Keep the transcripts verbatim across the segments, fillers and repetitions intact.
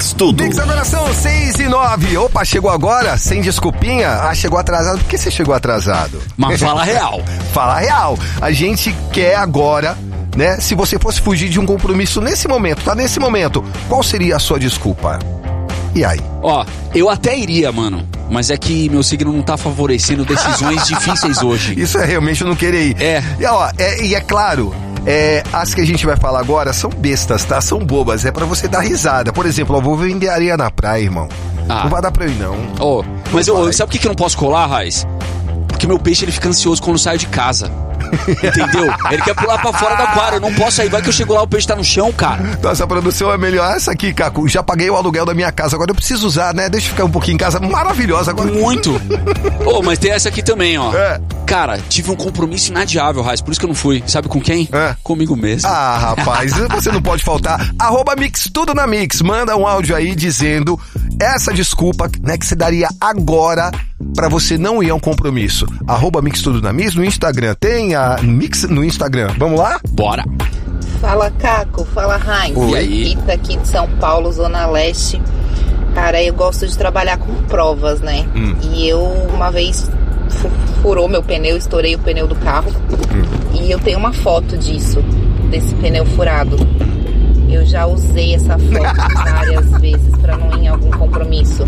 Mix Tudo. Mix, agora são seis e nove. Opa, chegou agora? Sem desculpinha? Ah, chegou atrasado. Por que você chegou atrasado? Mas fala real. Fala real. A gente quer agora, né? Se você fosse fugir de um compromisso nesse momento, tá nesse momento, qual seria a sua desculpa? E aí? Ó, eu até iria, mano. Mas é que meu signo não tá favorecendo decisões difíceis hoje. Isso é realmente eu não querer ir. É. E, ó, é, e é claro, é, as que a gente vai falar agora são bestas, tá? São bobas, é pra você dar risada. Por exemplo, eu vou vender areia na praia, irmão. Ah. Não vai dar pra eu ir, não. Ó, oh, mas não eu, sabe por que, que eu não posso colar, Raiz? Porque meu peixe, ele fica ansioso quando sai de casa. Entendeu? Ele quer pular pra fora do aquário. Eu não posso sair, vai que eu chego lá, o peixe tá no chão, cara. Nossa, a produção é melhor. Essa aqui, Caco, já paguei o aluguel da minha casa. Agora eu preciso usar, né? Deixa eu ficar um pouquinho em casa. Maravilhosa agora. Muito. Ô, oh, mas tem essa aqui também, ó. É. Cara, tive um compromisso inadiável, Raiz, por isso que eu não fui. Sabe com quem? É. Comigo mesmo. Ah, rapaz, você não pode faltar. Arroba Mix Tudo na Mix. Manda um áudio aí dizendo essa desculpa, né, que você daria agora pra você não ir a um compromisso. Arroba Mix Tudo na Mix no Instagram. Tem a Mix no Instagram. Vamos lá? Bora. Fala, Caco. Fala, Heinz. E aí? Rita aqui de São Paulo, Zona Leste. Cara, eu gosto de trabalhar com provas, né? Hum. E eu, uma vez, furou meu pneu, estourei o pneu do carro. Hum. E eu tenho uma foto disso, desse pneu furado. Eu já usei essa foto várias vezes pra não ir em algum compromisso.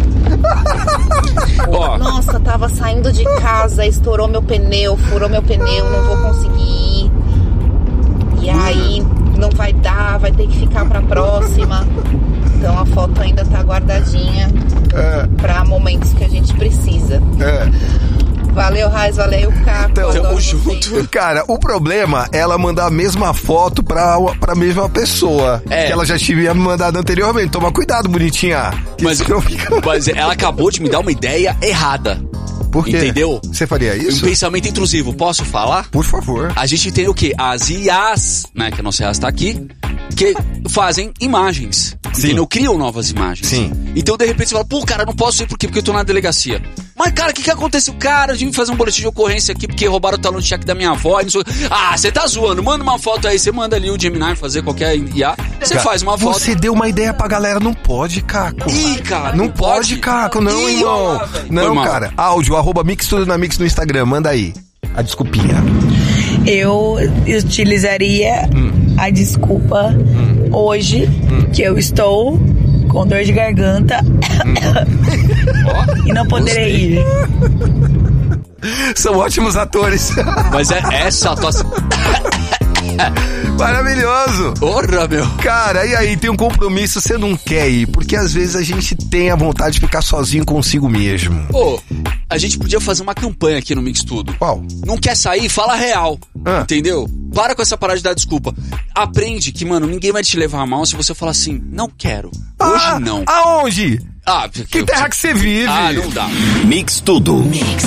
Oh. Nossa, tava saindo de casa, estourou meu pneu, furou meu pneu, não vou conseguir ir. E aí não vai dar, vai ter que ficar pra próxima. Então a foto ainda tá guardadinha é. pra momentos que a gente precisa. É. Valeu, Raiz, valeu, Caco. Então, tamo junto. Cara, o problema é ela mandar a mesma foto pra, pra mesma pessoa. É. Que ela já tinha me mandado anteriormente. Toma cuidado, bonitinha. Mas, mas ela acabou de me dar uma ideia errada. Por quê? Entendeu? Você faria isso? Um pensamento intrusivo. Posso falar? Por favor. A gente tem o quê? As I As, né? Que a nossa I A está aqui. Que fazem imagens. Sim. Entendeu? Criam novas imagens. Sim. Então, de repente, você fala, pô, cara, não posso ir por quê? Porque eu tô na delegacia. Mas, cara, o que que aconteceu? Cara, eu tive que fazer um boletim de ocorrência aqui porque roubaram o talão de cheque da minha avó. E não sei... Ah, você tá zoando. Manda uma foto aí. Você manda ali o Gemini fazer qualquer I A. Você cara, faz uma foto. Você deu uma ideia pra galera. Não pode, Caco. Ih, cara. Não, não pode, pode, Caco. Não, Ih, irmão. lá, não, cara. Áudio, arroba Mix Tudo na Mix no Instagram. Manda aí. A desculpinha. Eu utilizaria hum. a desculpa hum. hoje hum. que eu estou com dor de garganta hum. e não poderei ir. São ótimos atores. Mas é essa atuação. Maravilhoso. Porra, meu. Cara, e aí, tem um compromisso, você não quer ir, porque às vezes a gente tem a vontade de ficar sozinho consigo mesmo. Pô, a gente podia fazer uma campanha aqui no Mix Tudo. Qual? Não quer sair? Fala real. Ah. Entendeu? Para com essa parada de dar desculpa. Aprende que, mano, ninguém vai te levar a mal se você falar assim, não quero. Hoje ah, não. Aonde? Ah, que terra eu... que você vive? Ah, não dá. Mix Tudo. Mix.